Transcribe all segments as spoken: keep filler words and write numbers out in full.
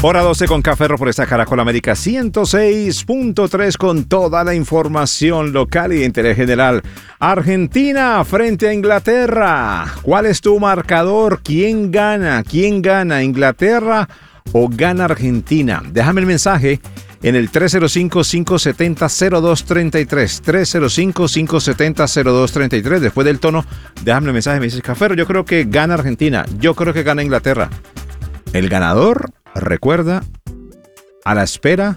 Hora doce con Café por esta Caracol América ciento seis punto tres con toda la información local y de interés general. Argentina frente a Inglaterra. ¿Cuál es tu marcador? ¿Quién gana? ¿Quién gana? ¿Inglaterra o gana Argentina? Déjame el mensaje en el tres cero cinco, cinco siete cero, cero dos tres tres. tres cero cinco, cinco siete cero, cero dos tres tres. Después del tono, déjame el mensaje. Me dices, Café, yo creo que gana Argentina. Yo creo que gana Inglaterra. El ganador, recuerda, a la espera,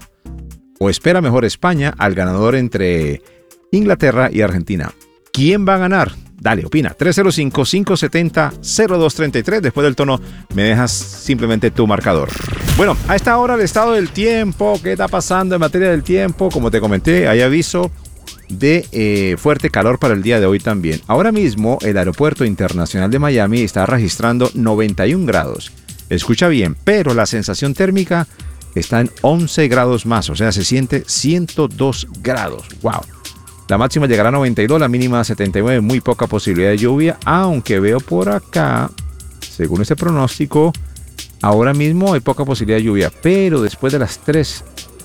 o espera mejor España, al ganador entre Inglaterra y Argentina. ¿Quién va a ganar? Dale, opina. tres cero cinco, cinco siete cero, cero dos tres tres. Después del tono, me dejas simplemente tu marcador. Bueno, a esta hora el estado del tiempo. ¿Qué está pasando en materia del tiempo? Como te comenté, hay aviso de eh, fuerte calor para el día de hoy también. Ahora mismo, el Aeropuerto Internacional de Miami está registrando noventa y un grados. Escucha bien, pero la sensación térmica está en once grados más, o sea, se siente ciento dos grados. ¡Wow! La máxima llegará a noventa y dos, la mínima a setenta y nueve, muy poca posibilidad de lluvia, aunque veo por acá, según este pronóstico, ahora mismo hay poca posibilidad de lluvia, pero después de las tres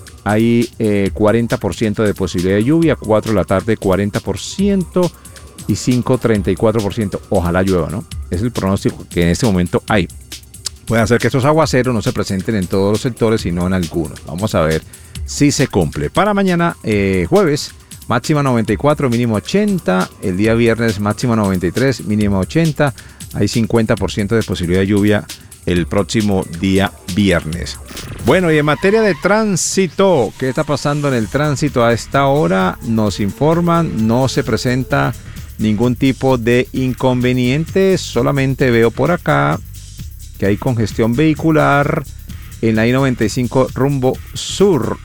hay eh, cuarenta por ciento de posibilidad de lluvia, cuatro de la tarde cuarenta por ciento y cinco treinta y cuatro por ciento. Ojalá llueva, ¿no? Es el pronóstico que en este momento hay. Puede hacer que estos aguaceros no se presenten en todos los sectores, sino en algunos. Vamos a ver si se cumple. Para mañana, eh, jueves, máxima noventa y cuatro, mínimo ochenta. El día viernes, máxima noventa y tres, mínimo ochenta. Hay cincuenta por ciento de posibilidad de lluvia el próximo día viernes. Bueno, y en materia de tránsito, ¿qué está pasando en el tránsito a esta hora? Nos informan, no se presenta ningún tipo de inconveniente. Solamente veo por acá que hay congestión vehicular en la I noventa y cinco rumbo sur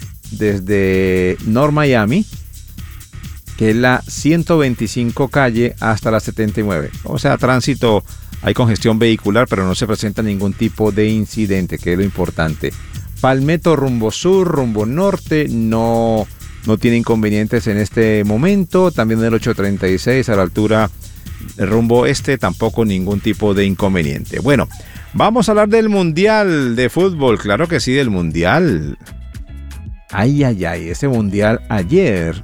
desde North Miami, que es la ciento veinticinco calle hasta la setenta y nueve. O sea, tránsito, hay congestión vehicular, pero no se presenta ningún tipo de incidente, que es lo importante. Palmetto rumbo sur, rumbo norte, no, no tiene inconvenientes en este momento. También el ochocientos treinta y seis a la altura del rumbo este, tampoco ningún tipo de inconveniente. Bueno, vamos a hablar del Mundial de Fútbol. Claro que sí, del Mundial. Ay, ay, ay, ese Mundial ayer.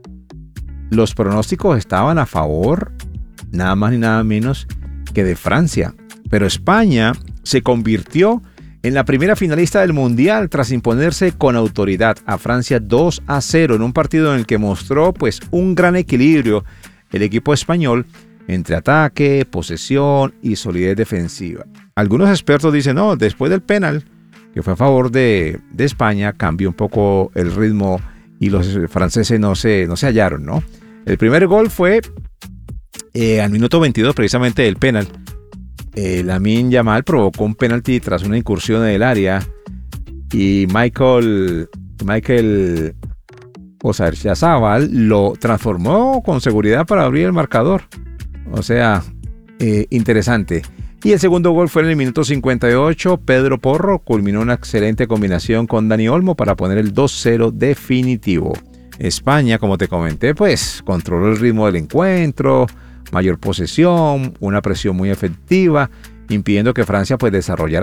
Los pronósticos estaban a favor, nada más ni nada menos que de Francia. Pero España se convirtió en la primera finalista del Mundial tras imponerse con autoridad a Francia dos a cero en un partido en el que mostró pues un gran equilibrio el equipo español entre ataque, posesión y solidez defensiva. Algunos expertos dicen, no, después del penal, que fue a favor de, de España, cambió un poco el ritmo y los franceses no se, no se hallaron, ¿no? El primer gol fue eh, al minuto veintidós, precisamente del penal. Eh, Lamine Yamal provocó un penalti tras una incursión en el área y Michael, Michael Oyarzabal lo transformó con seguridad para abrir el marcador. O sea, eh, interesante. Y el segundo gol fue en el minuto cincuenta y ocho. Pedro Porro culminó una excelente combinación con Dani Olmo para poner el dos cero definitivo. España, como te comenté, pues controló el ritmo del encuentro, mayor posesión, una presión muy efectiva, impidiendo que Francia pues desarrollara